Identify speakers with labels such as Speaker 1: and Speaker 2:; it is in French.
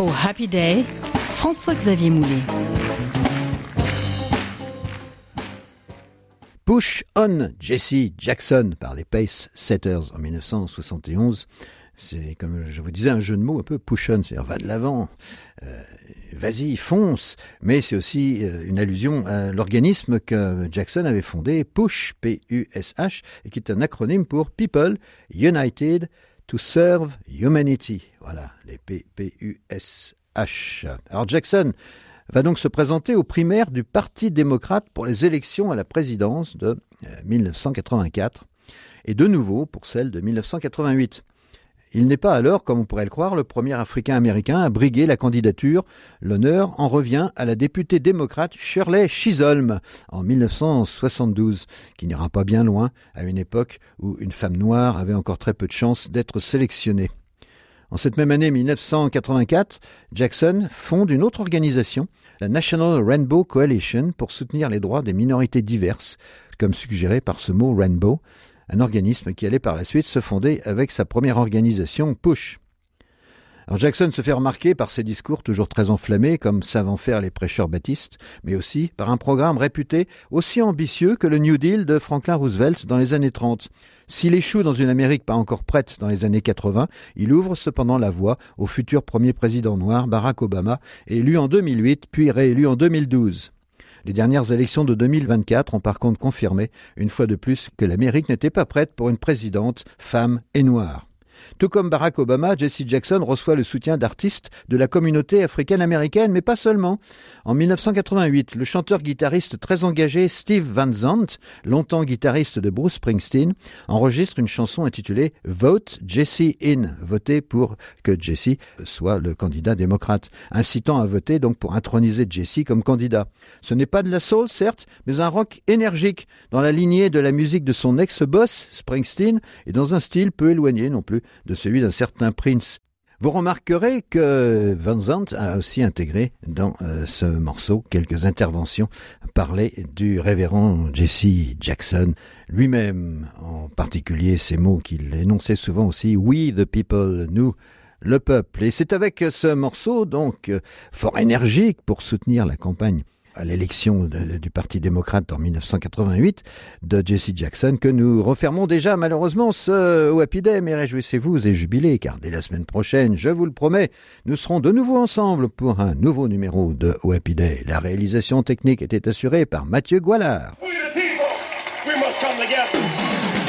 Speaker 1: Oh Happy Day, François-Xavier Moulet.
Speaker 2: Push On, Jesse Jackson par les Pace Setters en 1971. C'est, comme je vous disais, un jeu de mots un peu push on, c'est-à-dire va de l'avant, vas-y, fonce. Mais c'est aussi une allusion à l'organisme que Jackson avait fondé, PUSH, P-U-S-H, et qui est un acronyme pour People United to Serve Humanity. Voilà, les P-U-S-H. Alors Jackson va donc se présenter aux primaires du Parti démocrate pour les élections à la présidence de 1984 et de nouveau pour celle de 1988. Il n'est pas alors, comme on pourrait le croire, le premier Africain-Américain à briguer la candidature. L'honneur en revient à la députée démocrate Shirley Chisholm en 1972, qui n'ira pas bien loin à une époque où une femme noire avait encore très peu de chances d'être sélectionnée. En cette même année 1984, Jackson fonde une autre organisation, la National Rainbow Coalition, pour soutenir les droits des minorités diverses, comme suggéré par ce mot Rainbow, un organisme qui allait par la suite se fonder avec sa première organisation, PUSH. Alors Jackson se fait remarquer par ses discours toujours très enflammés, comme savent en faire les prêcheurs baptistes, mais aussi par un programme réputé aussi ambitieux que le New Deal de Franklin Roosevelt dans les années 30. S'il échoue dans une Amérique pas encore prête dans les années 80, il ouvre cependant la voie au futur premier président noir, Barack Obama, élu en 2008 puis réélu en 2012. Les dernières élections de 2024 ont par contre confirmé, une fois de plus, que l'Amérique n'était pas prête pour une présidente femme et noire. Tout comme Barack Obama, Jesse Jackson reçoit le soutien d'artistes de la communauté africaine-américaine, mais pas seulement. En 1988, le chanteur-guitariste très engagé Steve Van Zandt, longtemps guitariste de Bruce Springsteen, enregistre une chanson intitulée « Vote Jesse In », voter pour que Jesse soit le candidat démocrate, incitant à voter donc pour introniser Jesse comme candidat. Ce n'est pas de la soul, certes, mais un rock énergique, dans la lignée de la musique de son ex-boss, Springsteen, et dans un style peu éloigné non plus de celui d'un certain Prince. Vous remarquerez que Van Zandt a aussi intégré dans ce morceau quelques interventions parlées du révérend Jesse Jackson lui-même, en particulier ces mots qu'il énonçait souvent aussi, « We the people », nous, le peuple. Et c'est avec ce morceau, donc, fort énergique pour soutenir la campagne à l'élection du Parti démocrate en 1988 de Jesse Jackson que nous refermons déjà malheureusement ce Happy Day, mais réjouissez-vous et jubilez car dès la semaine prochaine, je vous le promets, nous serons de nouveau ensemble pour un nouveau numéro de Happy Day. La réalisation technique était assurée par Mathieu Goualard.